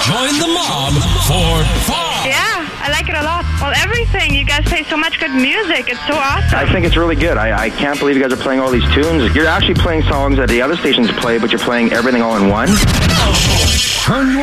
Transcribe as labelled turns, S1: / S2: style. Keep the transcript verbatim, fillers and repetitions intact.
S1: Join the mob for fun.
S2: Yeah, I like it a lot. Well, everything. You guys play so much good music. It's so awesome.
S3: I think it's really good. I, I can't believe you guys are playing all these tunes. You're actually playing songs that the other stations play, but you're playing everything all in one.
S1: Turn your